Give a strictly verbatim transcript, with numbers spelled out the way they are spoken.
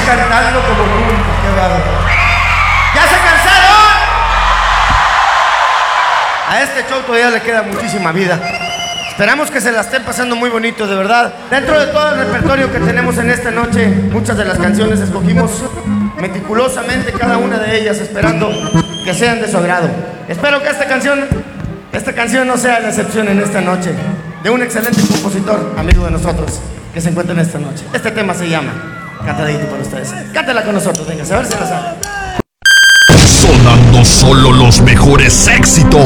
cantando como nunca. Qué bárbaro. ¿Ya se cansaron? A este show todavía le queda muchísima vida. Esperamos que se la estén pasando muy bonito, de verdad. Dentro de todo el repertorio que tenemos en esta noche, muchas de las canciones escogimos meticulosamente cada una de ellas, esperando que sean de su agrado. Espero que esta canción, esta canción no sea la excepción en esta noche, de un excelente compositor, amigo de nosotros, que se encuentra en esta noche. Este tema se llama Cantadito para ustedes. Cántala con nosotros, venga, a ver si la saben. Sonando solo los mejores éxitos.